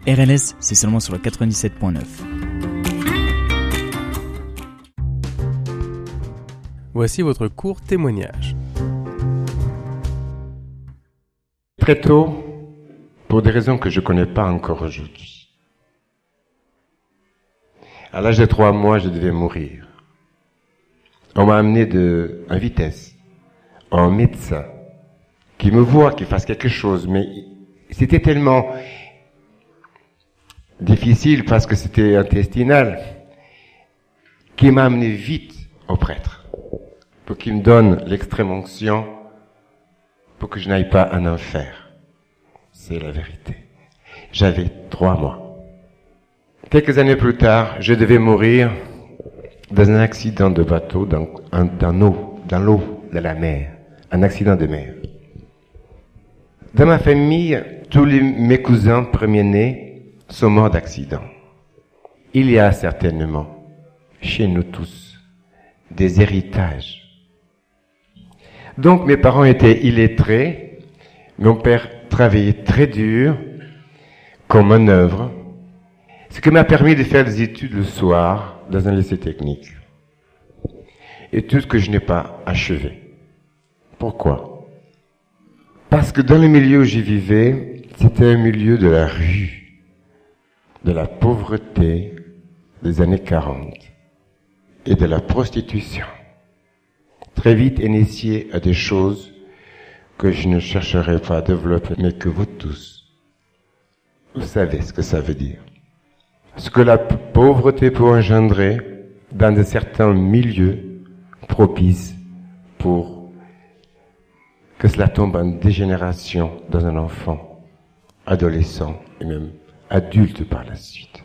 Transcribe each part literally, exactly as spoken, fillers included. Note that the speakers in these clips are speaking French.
R L S, c'est seulement sur le quatre-vingt-dix-sept point neuf. Voici votre court témoignage. Très tôt, pour des raisons que je ne connais pas encore aujourd'hui, à l'âge de trois mois, je devais mourir. On m'a amené de, en vitesse, un médecin, qui me voit, qui fasse quelque chose, mais c'était tellement difficile parce que c'était intestinal, qu'il m'a amené vite au prêtre, pour qu'il me donne l'extrême onction, pour que je n'aille pas en enfer. C'est la vérité. J'avais trois mois. Quelques années plus tard, je devais mourir dans un accident de bateau, dans, dans l'eau, dans l'eau de la mer, un accident de mer. Dans ma famille, tous les, mes cousins premiers-nés sont morts d'accident. Il y a certainement, chez nous tous, des héritages. Donc mes parents étaient illettrés, mon père travaillait très dur, comme manœuvre, ce qui m'a permis de faire des études le soir dans un lycée technique. Études que je n'ai pas achevées. Pourquoi ? Parce que dans le milieu où j'y vivais, c'était un milieu de la rue, de la pauvreté des années quarante et de la prostitution. Très vite initié à des choses que je ne chercherai pas à développer, mais que vous tous, vous savez ce que ça veut dire. Ce que la pauvreté peut engendrer dans de certains milieux propices pour que cela tombe en dégénération dans un enfant, adolescent et même adulte par la suite.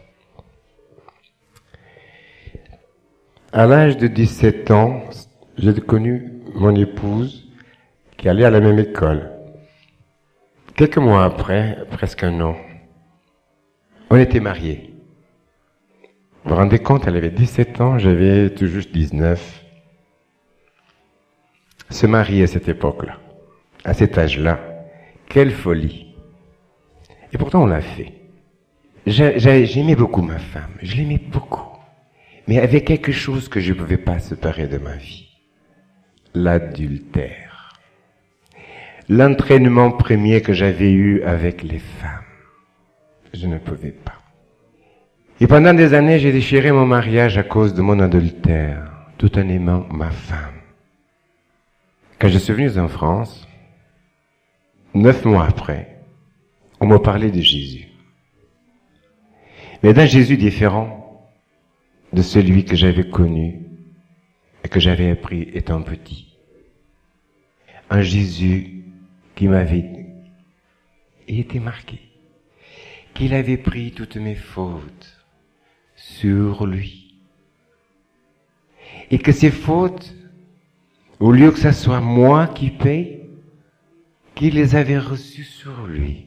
À l'âge de dix-sept ans, j'ai connu mon épouse qui allait à la même école. Quelques mois après, presque un an, on était mariés. Vous vous rendez compte, elle avait dix-sept ans, j'avais tout juste dix-neuf. Se marier à cette époque-là, à cet âge-là, quelle folie. Et pourtant on l'a fait. J'ai, j'ai, j'aimais beaucoup ma femme, je l'aimais beaucoup. Mais il y avait quelque chose que je ne pouvais pas séparer de ma vie. L'adultère. L'entraînement premier que j'avais eu avec les femmes. Je ne pouvais pas. Et pendant des années, j'ai déchiré mon mariage à cause de mon adultère, tout en aimant ma femme. Quand je suis venu en France, neuf mois après, on m'a parlé de Jésus. Mais d'un Jésus différent de celui que j'avais connu et que j'avais appris étant petit. Un Jésus qui m'avait été marqué, qu'il avait pris toutes mes fautes sur lui. Et que ces fautes, au lieu que ce soit moi qui paye, qu'il les avait reçues sur lui,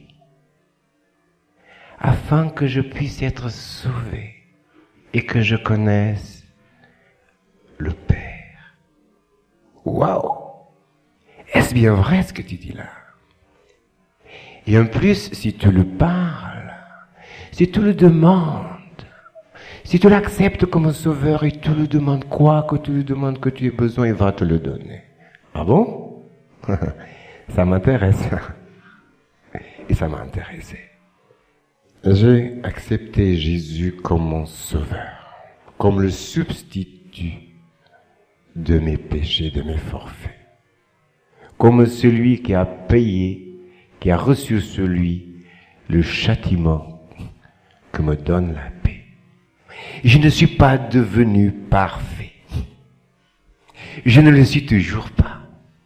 afin que je puisse être sauvé et que je connaisse le Père. Waouh! Est-ce bien vrai ce que tu dis là? Et en plus, si tu le parles, si tu le demandes, si tu l'acceptes comme un sauveur et tu lui demandes quoi, que tu lui demandes que tu aies besoin, il va te le donner. Ah bon? Ça m'intéresse. Et ça m'a intéressé. J'ai accepté Jésus comme mon sauveur, comme le substitut de mes péchés, de mes forfaits. Comme celui qui a payé, qui a reçu sur lui le châtiment que me donne la paix. Je ne suis pas devenu parfait. Je ne le suis toujours pas.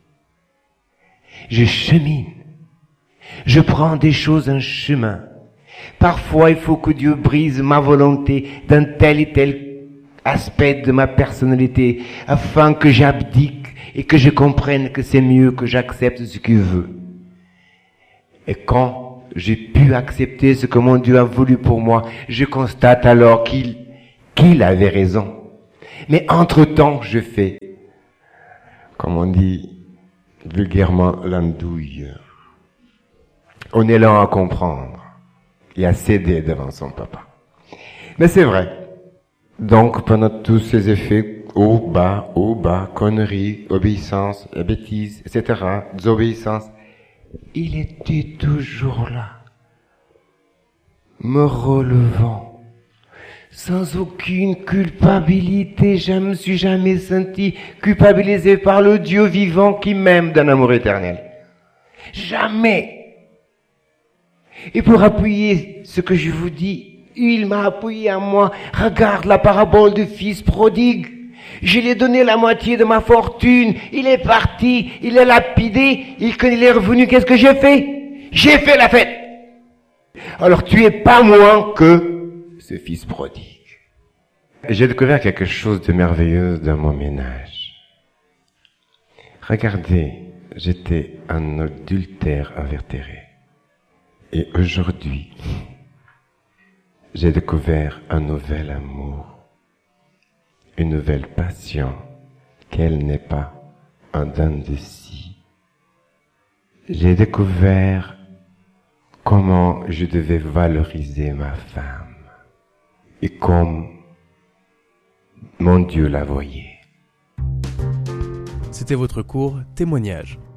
Je chemine. Je prends des choses en chemin. Parfois, il faut que Dieu brise ma volonté d'un tel et tel aspect de ma personnalité afin que j'abdique et que je comprenne que c'est mieux que j'accepte ce qu'il veut. Et quand j'ai pu accepter ce que mon Dieu a voulu pour moi, je constate alors qu'il, qu'il avait raison. Mais entre-temps, je fais, comme on dit vulgairement, l'andouille. On est lent à comprendre et à céder devant son papa. Mais c'est vrai. Donc, pendant tous ces effets, haut, bas, haut, bas, conneries, obéissance, bêtises, et cetera, désobéissance, il était toujours là, me relevant, sans aucune culpabilité. Je me suis jamais senti culpabilisé par le Dieu vivant qui m'aime d'un amour éternel. Jamais. Et pour appuyer ce que je vous dis, il m'a appuyé à moi. Regarde la parabole du fils prodigue. Je lui ai donné la moitié de ma fortune. Il est parti, il est lapidé. Et quand il est revenu, qu'est-ce que j'ai fait? J'ai fait la fête. Alors tu es pas moins que ce fils prodigue. J'ai découvert quelque chose de merveilleux dans mon ménage. Regardez, j'étais un adultère invétéré. Et aujourd'hui, j'ai découvert un nouvel amour, une nouvelle passion, qu'elle n'est pas un don de scie. J'ai découvert comment je devais valoriser ma femme et comme mon Dieu la voyait. C'était votre cours Témoignage.